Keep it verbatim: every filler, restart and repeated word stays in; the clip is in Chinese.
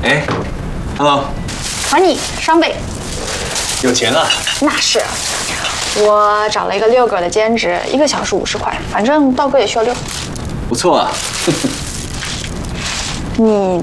哎 ，Hello， 还你双倍。 有钱啊？ 那是，我找了一个遛狗的兼职，一个小时五十块，反正道哥也需要遛。 不错啊。 你